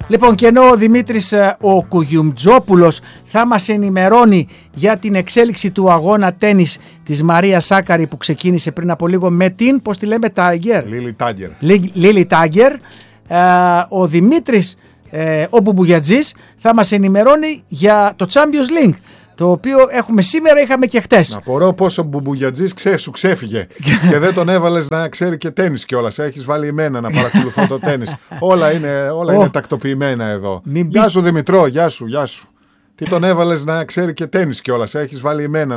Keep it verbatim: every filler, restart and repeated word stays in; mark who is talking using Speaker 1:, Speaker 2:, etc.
Speaker 1: Λοιπόν, και ενώ ο Δημήτρης ο Κουγιουμτζόπουλος θα μας ενημερώνει για την εξέλιξη του αγώνα τένις της Μαρία Σάκαρη που ξεκίνησε πριν από λίγο με την, πώς τη λέμε, Τάγκερ.
Speaker 2: Λίλι Τάγκερ.
Speaker 1: Λίλι Τάγκερ. Ο Δημήτρης ε, ο Μπουμπουγιατζής θα μας ενημερώνει για το Champions League, το οποίο έχουμε σήμερα, είχαμε και χτες.
Speaker 2: Απορώ πόσο Μπουμπουγιατζής ξέ, σου ξέφυγε και δεν τον έβαλες να ξέρει και τένις κιόλας. Έχεις βάλει εμένα να παρακολουθώ το τένις. Όλα είναι, όλα oh. είναι τακτοποιημένα εδώ. Μην γεια σου Δημητρό, γεια σου, γεια σου. Τι τον έβαλες να ξέρει και τένις κιόλας. Έχεις βάλει εμένα